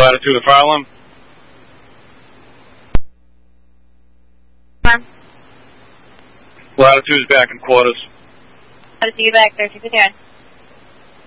Latitude of fire alarm. Latitude is back in quarters. How to see you back there, 259.